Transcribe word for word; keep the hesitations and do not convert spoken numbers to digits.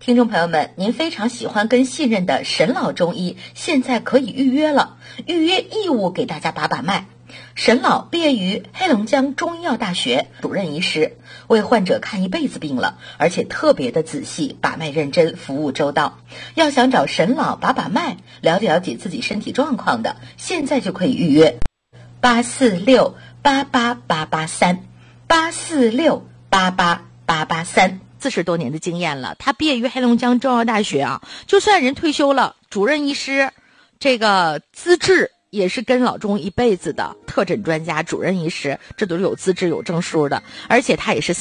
听众朋友们，您非常喜欢跟信任的沈老中医，现在可以预约了，预约义务给大家把把脉。沈老毕业于黑龙江中医药大学，主任医师，为患者看一辈子病了，而且特别的仔细，把脉认真，服务周到。要想找沈老把把脉，了解了解自己身体状况的，现在就可以预约八四六八八八八三八四六八八八八三。四十多年的经验了，他毕业于黑龙江中医药大学啊，就算人退休了，主任医师这个资质也是跟老中一辈子的特诊专家、主任医师，这都是有资质有证书的，而且他也是